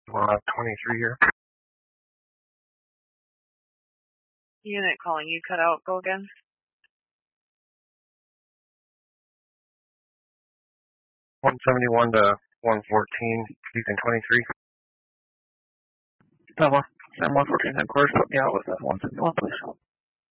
We'll have 23 here. Unit calling, you cut out, go again. 171 to 114, Beacon 23. Delta, Sam 114 headquarters, put me out with 171, please.